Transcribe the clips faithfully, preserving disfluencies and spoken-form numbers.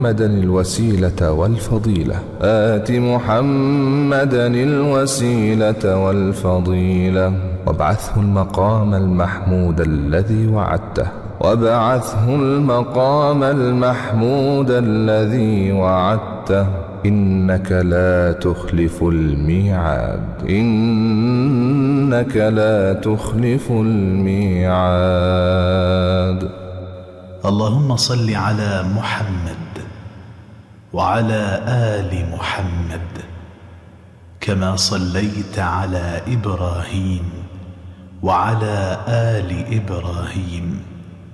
محمدا الوسيلة والفضيلة آت محمدا الوسيلة والفضيلة وابعثه المقام المحمود الذي وعدته وابعثه المقام المحمود الذي وعدته إنك لا تخلف الميعاد إنك لا تخلف الميعاد. اللهم صل على محمد وعلى آل محمد كما صليت على إبراهيم وعلى آل إبراهيم،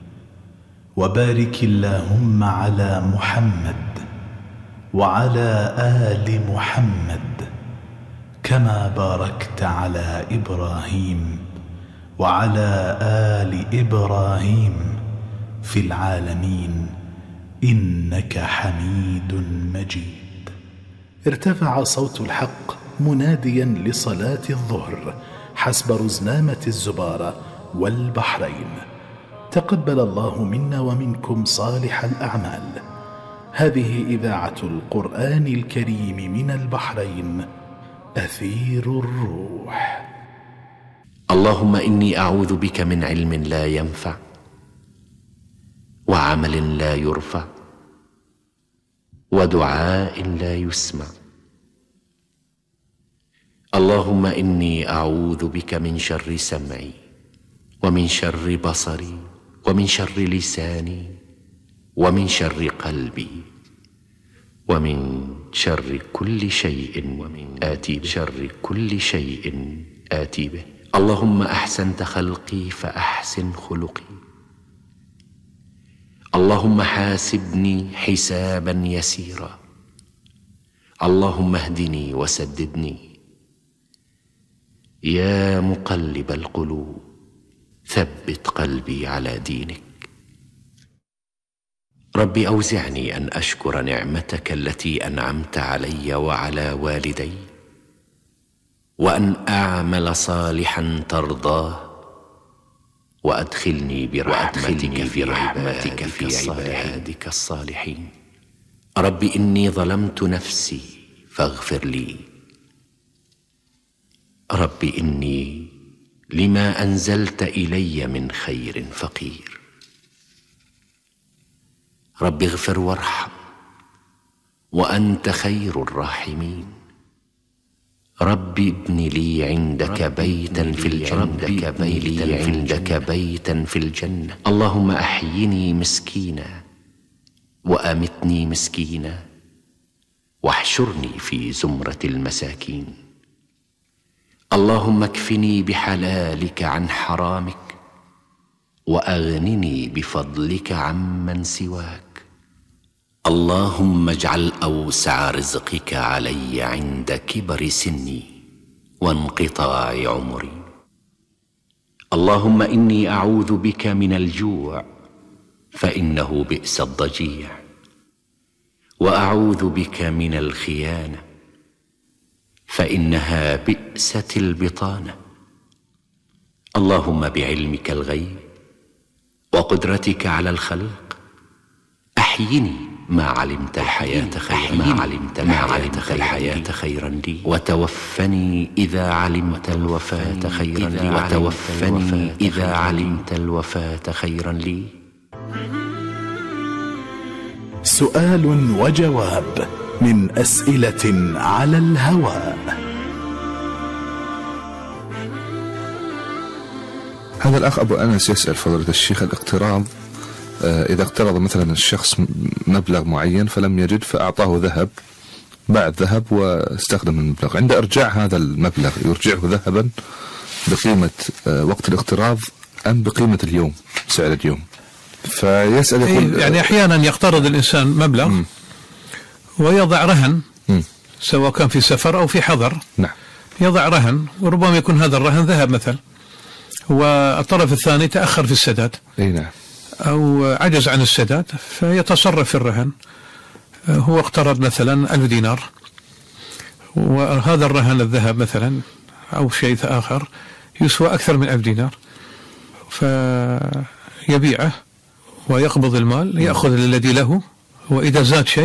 وبارك اللهم على محمد وعلى آل محمد كما باركت على إبراهيم وعلى آل إبراهيم في العالمين إنك حميد مجيد. ارتفع صوت الحق مناديا لصلاة الظهر حسب رزنامة الزبارة والبحرين. تقبل الله منا ومنكم صالح الأعمال. هذه إذاعة القرآن الكريم من البحرين، أثير الروح. اللهم إني أعوذ بك من علم لا ينفع وعمل لا يرفع ودعاء لا يسمع. اللهم إني أعوذ بك من شر سمعي ومن شر بصري ومن شر لساني ومن شر قلبي ومن شر كل شيء آتي به شر كل شيء آتي به. اللهم أحسنت خلقي فأحسن خلقي. اللهم حاسبني حسابا يسيرا. اللهم اهدني وسددني. يا مقلب القلوب ثبت قلبي على دينك. ربي أوزعني أن أشكر نعمتك التي أنعمت علي وعلى والدي، وأن أعمل صالحا ترضاه، وأدخلني برحمتك في رحمتك في عبادك الصالحين. ربي إني ظلمت نفسي فاغفر لي. ربي إني لما أنزلت إلي من خير فقير. ربي اغفر وارحم وأنت خير الراحمين. ربي ابن لي عندك بيتا في الجنة. ربي ابن لي عندك بيتا في الجنة. اللهم أحيني مسكينا وأمتني مسكينا واحشرني في زمرة المساكين. اللهم اكفني بحلالك عن حرامك وأغنني بفضلك عمن سواك. اللهم اجعل أوسع رزقك علي عند كبر سني وانقطاع عمري. اللهم إني أعوذ بك من الجوع فإنه بئس الضجيع، وأعوذ بك من الخيانة فإنها بئست البطانة. اللهم بعلمك الغيب وقدرتك على الخلق أحيني ما علمت الحياة خيرا ما علمت ما علمت الحياة خيرا لي، وتوفني إذا علمت الوفاة خيرا لي وتوفني إذا علمت الوفاة خيرا لي. سؤال وجواب من أسئلة على الهواء. هذا الأخ أبو أنس يسأل فضيلة الشيخ: الاقتراض، إذا اقترض مثلا الشخص مبلغ معين فلم يجد فأعطاه ذهب، باع الذهب واستخدم المبلغ، عند إرجاع هذا المبلغ يرجعه ذهبا بقيمة وقت الاقتراض أم بقيمة اليوم، سعر اليوم؟ فيسأل يقول يعني أحيانا يقترض الإنسان مبلغ م. ويضع رهن م. سواء كان في سفر أو في حضر. نعم. يضع رهن وربما يكون هذا الرهن ذهب مثلا، والطرف الثاني تأخر في السداد. أي نعم. أو عجز عن السداد فيتصرف في الرهن. هو اقترض مثلا ألف دينار، وهذا الرهن الذهب مثلا أو شيء آخر يسوى أكثر من ألف دينار، فيبيعه ويقبض المال، يأخذ الذي له وإذا زاد شيء